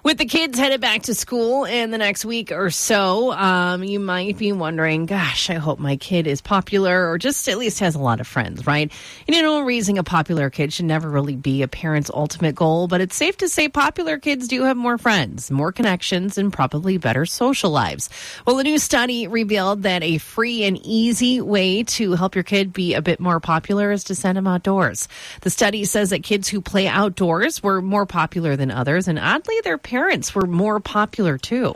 With the kids headed back to school in the next week or so, you might be wondering, gosh, I hope my kid is popular or just at least has a lot of friends, right? And raising a popular kid should never really be a parent's ultimate goal, but it's safe to say popular kids do have more friends, more connections, and probably better social lives. Well, a new study revealed that a free and easy way to help your kid be a bit more popular is to send them outdoors. The study says that kids who play outdoors were more popular than others, and oddly, their parents were more popular too.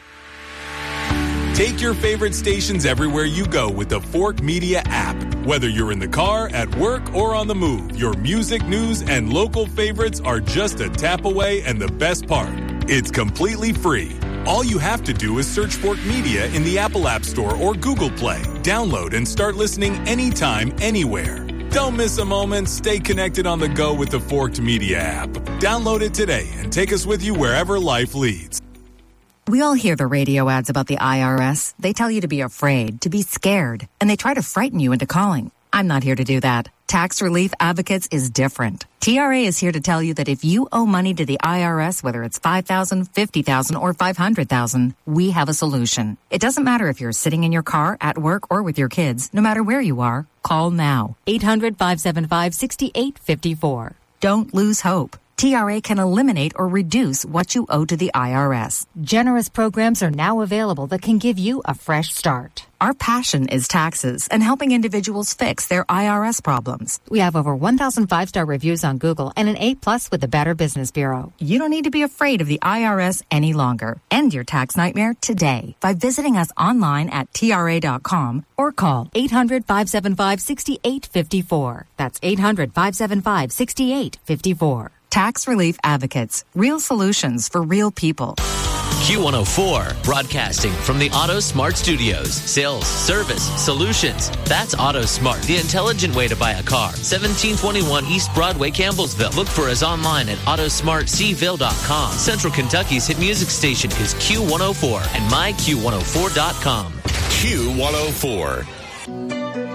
Take your favorite stations everywhere you go with the Fork Media app. Whether you're in the car, at work, or on the move, your music, news, and local favorites are just a tap away, and the best part, it's completely free. All you have to do is search Fork Media in the Apple App Store or Google Play. Download and start listening anytime, anywhere. Don't miss a moment. Stay connected on the go with the Forked Media app. Download it today and take us with you wherever life leads. We all hear the radio ads about the IRS. They tell you to be afraid, to be scared, and they try to frighten you into calling. I'm not here to do that. Tax Relief Advocates is different. TRA is here to tell you that if you owe money to the IRS, whether it's $5,000, $50,000, or $500,000, we have a solution. It doesn't matter if you're sitting in your car, at work, or with your kids. No matter where you are, call now. 800-575-6854. Don't lose hope. TRA can eliminate or reduce what you owe to the IRS. Generous programs are now available that can give you a fresh start. Our passion is taxes and helping individuals fix their IRS problems. We have over 1,000 5-star reviews on Google and an A+ with the Better Business Bureau. You don't need to be afraid of the IRS any longer. End your tax nightmare today by visiting us online at TRA.com or call 800-575-6854. That's 800-575-6854. Tax Relief Advocates. Real solutions for real people. Q104, broadcasting from the AutoSmart Studios. Sales, service, solutions. That's AutoSmart, the intelligent way to buy a car. 1721 East Broadway, Campbellsville. Look for us online at AutoSmartCville.com. Central Kentucky's hit music station is Q104 and myQ104.com. Q104.